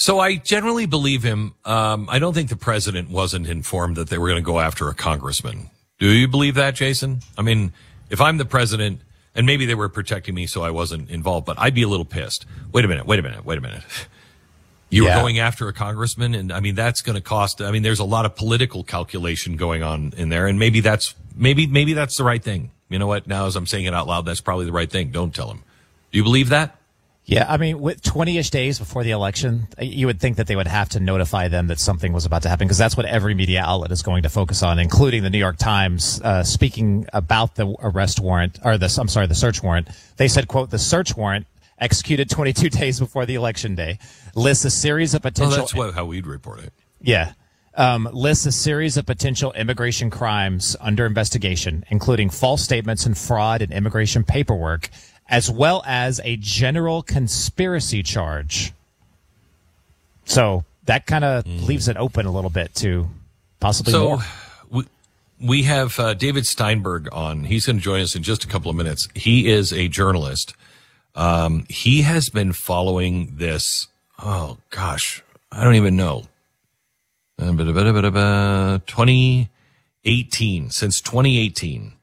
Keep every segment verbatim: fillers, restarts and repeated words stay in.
So I generally believe him. Um, I don't think the president wasn't informed that they were going to go after a congressman. Do you believe that, Jason? I mean, if I'm the president, and maybe they were protecting me so I wasn't involved, but I'd be a little pissed. Wait a minute, wait a minute, wait a minute. You yeah. were going after a congressman, and I mean, that's going to cost, I mean, there's a lot of political calculation going on in there, and maybe that's, maybe, maybe that's the right thing. You know what? Now, as I'm saying it out loud, that's probably the right thing. Don't tell him. Do you believe that? Yeah, I mean, with twenty-ish days before the election, you would think that they would have to notify them that something was about to happen, because that's what every media outlet is going to focus on, including the New York Times, uh, speaking about the arrest warrant, or the, I'm sorry, the search warrant. They said, quote, the search warrant, executed twenty-two days before the election day, lists a series of potential... Oh, that's what, how we'd report it. Yeah. Um, lists a series of potential immigration crimes under investigation, including false statements and fraud in immigration paperwork, as well as a general conspiracy charge. So that kind of mm. leaves it open a little bit to possibly so, more. We, we have uh, David Steinberg on. He's going to join us in just a couple of minutes. He is a journalist. Um, he has been following this, oh, gosh, I don't even know. Uh, twenty eighteen, since twenty eighteen.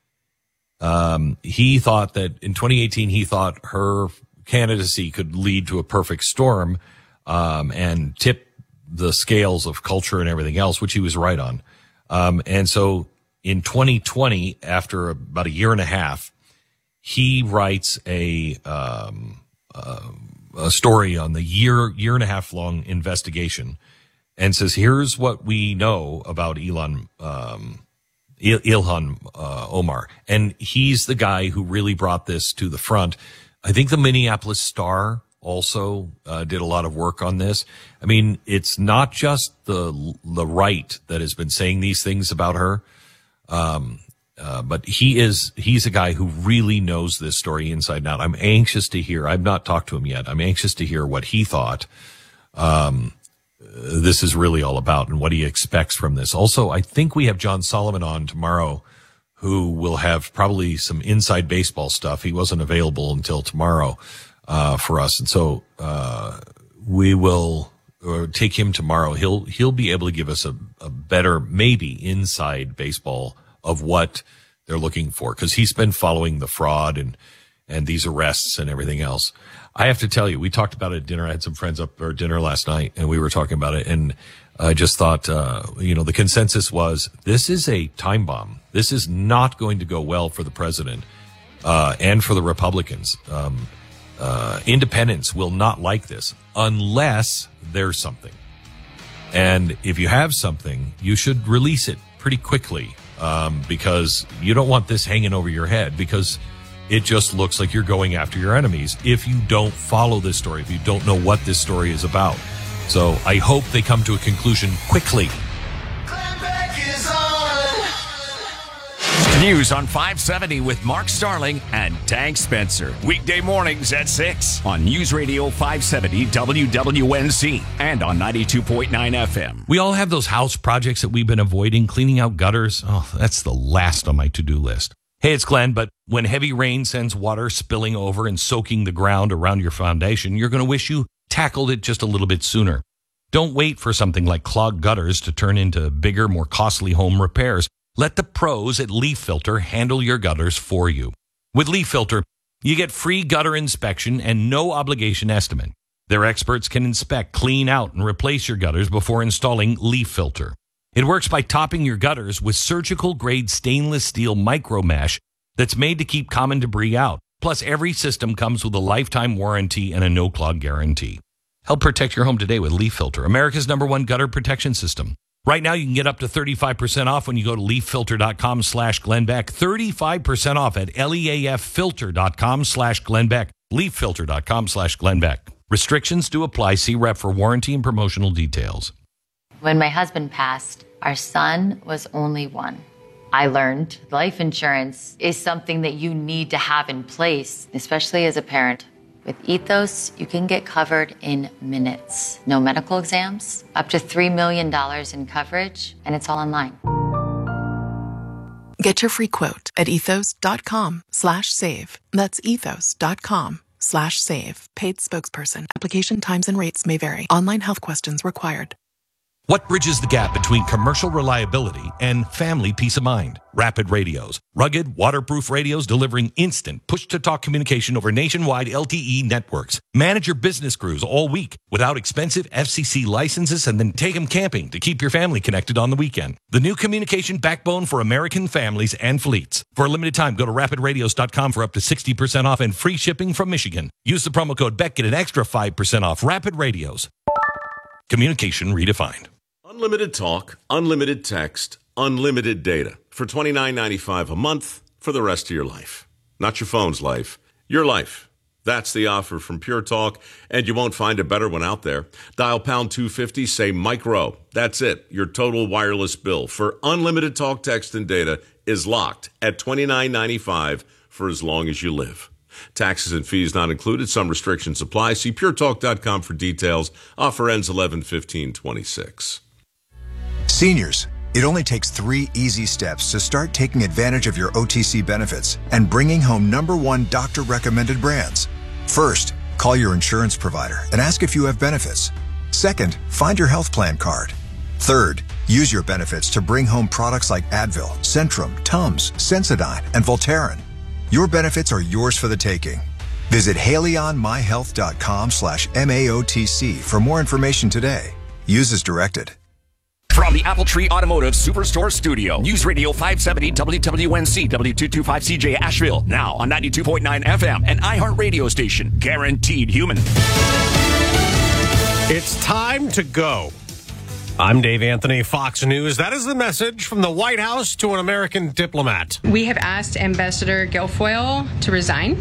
Um, he thought that in twenty eighteen, he thought her candidacy could lead to a perfect storm, um, and tip the scales of culture and everything else, which he was right on. Um, and so in twenty twenty, after about a year and a half, he writes a, um, uh, a story on the year, year and a half long investigation and says, here's what we know about Elon, um, Il- Ilhan uh, Omar. And he's the guy who really brought this to the front. I think the Minneapolis Star also uh, did a lot of work on this. I mean, it's not just the the right that has been saying these things about her, um, uh, but he is he's a guy who really knows this story inside and out. I'm anxious to hear. I've not talked to him yet. I'm anxious to hear what he thought um, this is really all about and what he expects from this. Also, I think we have John Solomon on tomorrow, who will have probably some inside baseball stuff. He wasn't available until tomorrow uh, for us. And so uh, we will uh, take him tomorrow. He'll he'll be able to give us a, a better, maybe, inside baseball of what they're looking for, because he's been following the fraud and, and these arrests and everything else. I have to tell you, we talked about it at dinner. I had some friends up for dinner last night, and we were talking about it, and I just thought, uh, you know, the consensus was this is a time bomb. This is not going to go well for the president uh, and for the Republicans. Um, uh, independents will not like this unless there's something. And if you have something, you should release it pretty quickly, um, because you don't want this hanging over your head, because it just looks like you're going after your enemies if you don't follow this story, if you don't know what this story is about. So I hope they come to a conclusion quickly. News on five seventy with Mark Starling and Tank Spencer. Weekday mornings at six on News Radio five seventy W W N C and on ninety-two point nine F M. We all have those house projects that we've been avoiding, cleaning out gutters. Oh, that's the last on my to-do list. Hey, it's Glenn, but when heavy rain sends water spilling over and soaking the ground around your foundation, you're going to wish you tackled it just a little bit sooner. Don't wait for something like clogged gutters to turn into bigger, more costly home repairs. Let the pros at Leaf Filter handle your gutters for you. With Leaf Filter, you get free gutter inspection and no obligation estimate. Their experts can inspect, clean out, and replace your gutters before installing Leaf Filter. It works by topping your gutters with surgical-grade stainless steel micro mesh that's made to keep common debris out. Plus, every system comes with a lifetime warranty and a no-clog guarantee. Help protect your home today with Leaf Filter, America's number one gutter protection system. Right now, you can get up to thirty-five percent off when you go to leaffilter.com slash Glenn thirty-five percent off at leaffilter.com slash Glenn Beck. leaffilter.com slash Glenn Beck. Restrictions do apply. See rep for warranty and promotional details. When my husband passed, our son was only one. I learned life insurance is something that you need to have in place, especially as a parent. With Ethos, you can get covered in minutes. No medical exams, up to three million dollars in coverage, and it's all online. Get your free quote at ethos.com slash save. That's ethos.com slash save. Paid spokesperson. Application times and rates may vary. Online health questions required. What bridges the gap between commercial reliability and family peace of mind? Rapid Radios. Rugged, waterproof radios delivering instant push-to-talk communication over nationwide L T E networks. Manage your business crews all week without expensive F C C licenses, and then take them camping to keep your family connected on the weekend. The new communication backbone for American families and fleets. For a limited time, go to rapid radios dot com for up to sixty percent off and free shipping from Michigan. Use the promo code B E C K, get an extra five percent off. Rapid Radios. Communication redefined. Unlimited talk, unlimited text, unlimited data for twenty-nine ninety-five a month for the rest of your life. Not your phone's life, your life. That's the offer from Pure Talk, and you won't find a better one out there. Dial pound two fifty, say micro. That's it. Your total wireless bill for unlimited talk, text, and data is locked at twenty-nine ninety-five for as long as you live. Taxes and fees not included. Some restrictions apply. See pure talk dot com for details. Offer ends eleven fifteen twenty-six. Seniors, it only takes three easy steps to start taking advantage of your O T C benefits and bringing home number one doctor-recommended brands. First, call your insurance provider and ask if you have benefits. Second, find your health plan card. Third, use your benefits to bring home products like Advil, Centrum, Tums, Sensodyne, and Voltaren. Your benefits are yours for the taking. Visit Haleon My Health dot com slash M A O T C for more information today. Use as directed. From the Apple Tree Automotive Superstore Studio, News Radio five seventy W W N C, W two twenty-five C J Asheville, now on ninety-two point nine F M and iHeart Radio Station, guaranteed human. It's time to go. I'm Dave Anthony, Fox News. That is the message from the White House to an American diplomat. We have asked Ambassador Guilfoyle to resign.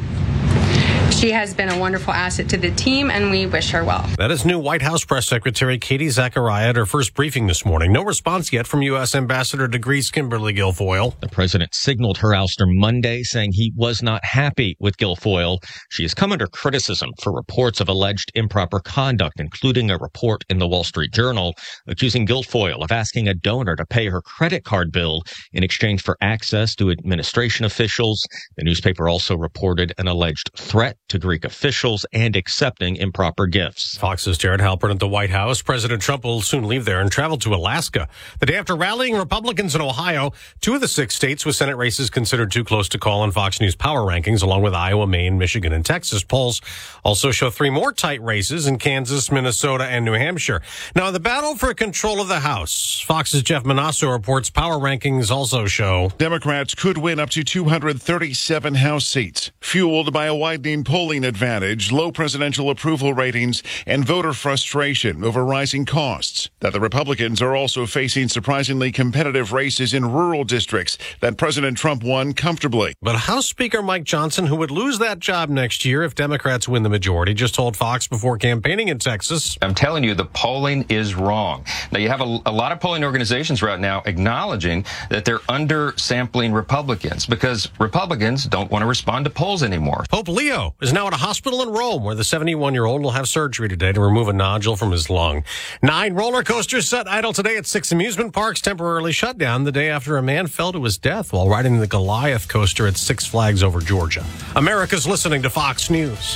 She has been a wonderful asset to the team, and we wish her well. That is new White House Press Secretary Katie Zachariah at her first briefing this morning. No response yet from U S Ambassador to Greece Kimberly Guilfoyle. The president signaled her ouster Monday, saying he was not happy with Guilfoyle. She has come under criticism for reports of alleged improper conduct, including a report in the Wall Street Journal accusing Guilfoyle of asking a donor to pay her credit card bill in exchange for access to administration officials. The newspaper also reported an alleged threat to Greek officials and accepting improper gifts. Fox's Jared Halpern at the White House. President Trump will soon leave there and travel to Alaska. The day after rallying Republicans in Ohio, two of the six states with Senate races considered too close to call on Fox News power rankings, along with Iowa, Maine, Michigan, and Texas. Polls also show three more tight races in Kansas, Minnesota, and New Hampshire. Now, in the battle for control of the House, Fox's Jeff Manasso reports power rankings also show Democrats could win up to two hundred thirty-seven House seats, fueled by a widening polling advantage, low presidential approval ratings, and voter frustration over rising costs. That the Republicans are also facing surprisingly competitive races in rural districts that President Trump won comfortably. But House Speaker Mike Johnson, who would lose that job next year if Democrats win the majority, just told Fox before campaigning in Texas. I'm telling you, the polling is wrong. Now, you have a, a lot of polling organizations right now acknowledging that they're undersampling Republicans because Republicans don't want to respond to polls anymore. Pope Leo is now at a hospital in Rome where the seventy-one-year-old will have surgery today to remove a nodule from his lung. Nine roller coasters set idle today at six amusement parks, temporarily shut down the day after a man fell to his death while riding the Goliath coaster at Six Flags over Georgia. America's listening to Fox News.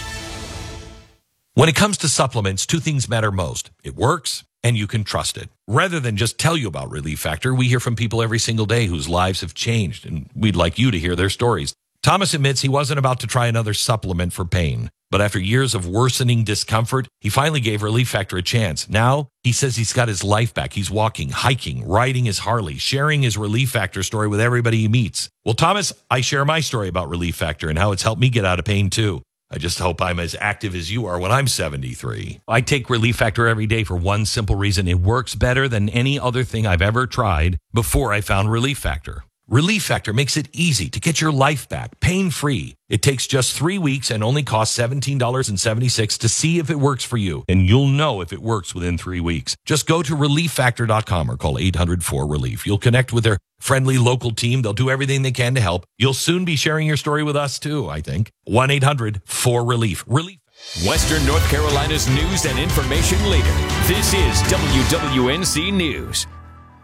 When it comes to supplements, two things matter most. It works, and you can trust it. Rather than just tell you about Relief Factor, we hear from people every single day whose lives have changed, and we'd like you to hear their stories. Thomas admits he wasn't about to try another supplement for pain, but after years of worsening discomfort, he finally gave Relief Factor a chance. Now, he says he's got his life back. He's walking, hiking, riding his Harley, sharing his Relief Factor story with everybody he meets. Well, Thomas, I share my story about Relief Factor and how it's helped me get out of pain, too. I just hope I'm as active as you are when I'm seventy-three. I take Relief Factor every day for one simple reason. It works better than any other thing I've ever tried before I found Relief Factor. Relief Factor makes it easy to get your life back, pain-free. It takes just three weeks and only costs seventeen dollars and seventy-six cents to see if it works for you. And you'll know if it works within three weeks. Just go to relief factor dot com or call eight hundred four relief. You'll connect with their friendly local team. They'll do everything they can to help. You'll soon be sharing your story with us, too, I think. one eight hundred four relief. Relief. Western North Carolina's news and information leader. This is W W N C News.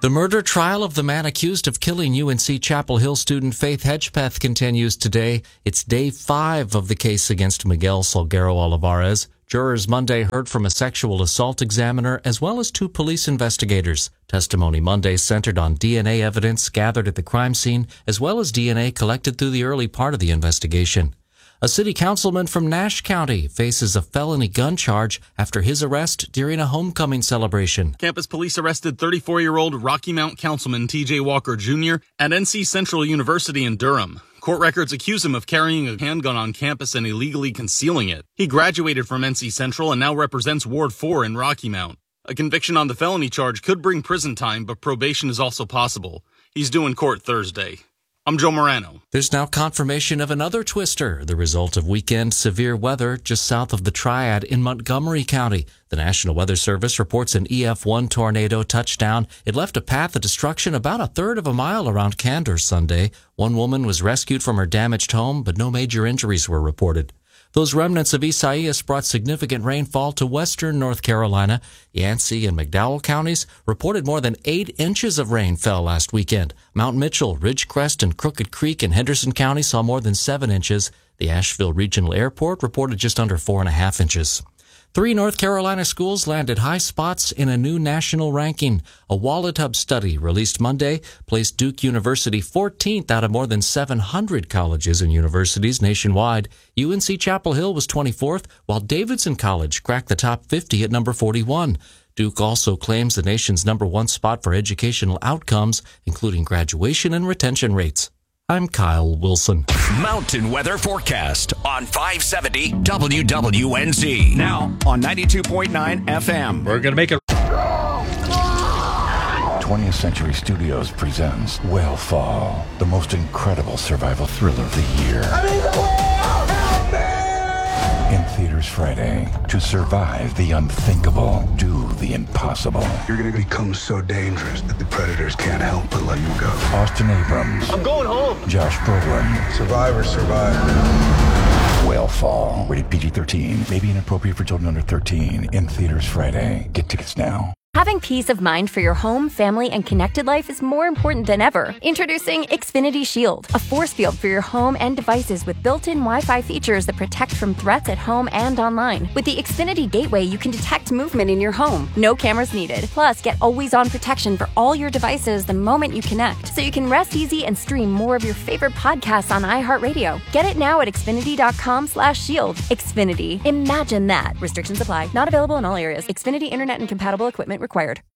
The murder trial of the man accused of killing U N C Chapel Hill student Faith Hedgepeth continues today. It's day five of the case against Miguel Salguero Olivares. Jurors Monday heard from a sexual assault examiner as well as two police investigators. Testimony Monday centered on D N A evidence gathered at the crime scene as well as D N A collected through the early part of the investigation. A city councilman from Nash County faces a felony gun charge after his arrest during a homecoming celebration. Campus police arrested thirty-four-year-old Rocky Mount councilman T J Walker Junior at N C Central University in Durham. Court records accuse him of carrying a handgun on campus and illegally concealing it. He graduated from N C Central and now represents Ward four in Rocky Mount. A conviction on the felony charge could bring prison time, but probation is also possible. He's due in court Thursday. I'm Joe Morano. There's now confirmation of another twister, the result of weekend severe weather just south of the Triad in Montgomery County. The National Weather Service reports an E F one tornado touchdown. It left a path of destruction about a third of a mile around Candor Sunday. One woman was rescued from her damaged home, but no major injuries were reported. Those remnants of Isaias brought significant rainfall to western North Carolina. Yancey and McDowell counties reported more than eight inches of rain fell last weekend. Mount Mitchell, Ridgecrest, and Crooked Creek in Henderson County saw more than seven inches. The Asheville Regional Airport reported just under four and a half inches. Three North Carolina schools landed high spots in a new national ranking. A Wallet Hub study released Monday placed Duke University fourteenth out of more than seven hundred colleges and universities nationwide. U N C Chapel Hill was twenty-fourth, while Davidson College cracked the top fifty at number forty-one. Duke also claims the nation's number one spot for educational outcomes, including graduation and retention rates. I'm Kyle Wilson. Mountain weather forecast on five seventy W W N Z. Now on ninety-two point nine F M. We're going to make it. twentieth Century Studios presents Whale Fall, the most incredible survival thriller of the year. I'm in the whale! Help me! In theaters Friday. To survive the unthinkable, do the impossible. You're going to become so dangerous that the predators can't help but let you go. Austin Abrams. I'm going home. Josh Brolin. Survivor, survivor. Whale Fall. Rated P G thirteen. May be inappropriate for children under thirteen. In theaters Friday. Get tickets now. Having peace of mind for your home, family, and connected life is more important than ever. Introducing Xfinity Shield, a force field for your home and devices with built-in Wi-Fi features that protect from threats at home and online. With the Xfinity Gateway, you can detect movement in your home. No cameras needed. Plus, get always-on protection for all your devices the moment you connect, so you can rest easy and stream more of your favorite podcasts on iHeartRadio. Get it now at Xfinity.com slash shield. Xfinity. Imagine that. Restrictions apply. Not available in all areas. Xfinity Internet and compatible equipment required.